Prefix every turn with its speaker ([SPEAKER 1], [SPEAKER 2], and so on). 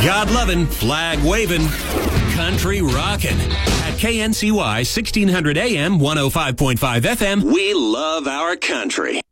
[SPEAKER 1] God-loving, flag-waving, country rockin'. At KNCY 1600 AM, 105.5 FM, we love our country.